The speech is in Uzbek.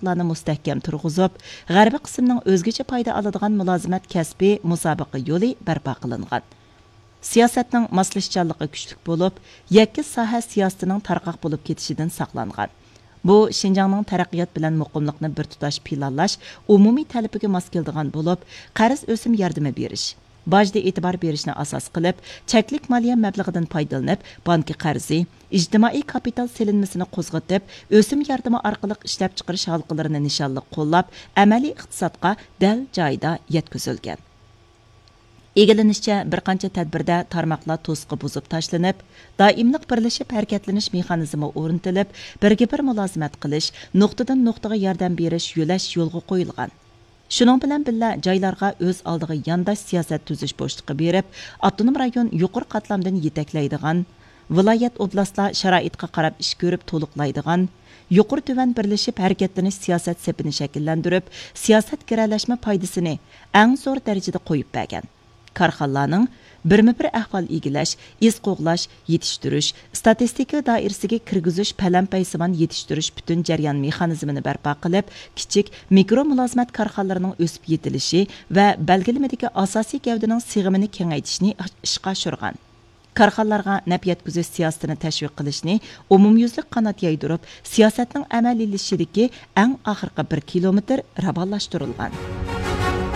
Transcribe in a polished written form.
istiqlarni mustahkam turg'izib, g'arbiy qismning o'zgacha foyda oladigan mulozimat kasbi musobaqa yo'li barpo qilingan. Siyosatning moslashchanligi kuchli bo'lib, yakka soha siyosatining tarqoq bo'lib ketishidan saqlangan. Bu Şinjanning taraqqiyot bilan muqimlikni bir tutash planlash umumiy talabiga mos keladigan bo'lib, qarz o'sim yordami berish, bajda e'tibor berishni asos qilib, cheklik moliya mablag'idan foydalanib, banki qarzi, ijtimoiy kapital selinmasini qo'zg'atib, o'sim yordami orqali ishlab chiqarish halqalarini nishonli qo'llab, amaliy iqtisodga dal joyida yetkazilgan. Egilinishçe bir qancha tadbirda tarmoqlar to'sqi buzib tashlanib, doimliq birlashib harakatlanish mexanizmi o'rnatilib, birga bir mulozimat qilish, nuqtadan nuqtaga yordam berish yo'lash yo'lga qo'yilgan. Shuning bilan birga joylarga o'z oldiga yondash siyosat tuzish bo'shliqi berib, avtonom rayon yuqori qatlamdan yetaklaydigan, viloyat oblastlar sharoitga qarab ish ko'rib to'liqlaydigan, yuqori tuvan birlashib harakatlanish siyosat sepini shakllantirib, siyosat kiralashma foydasini eng zo'r darajada qo'yib bergan. Karxanlarning birma-bir ahvol egilash, iz qo'g'lash, yetishtirish, statistika doirasiga kirgizish, palam-paysimon yetishtirish butun jarayon mexanizmini barpo qilib, kichik mikro mulozimat karxonalarining o'sib yetilishi va belgilamadagi asosiy gavdaning sig'imini kengaytirishni ishga oshirgan. Karxonlarga naf yetkazish siyosatini tashviq qilishni umumyuzlik qanot yaydirib, siyosatning amaliylashishidagi eng oxirgi 1 kilometr rabollashtirilgan.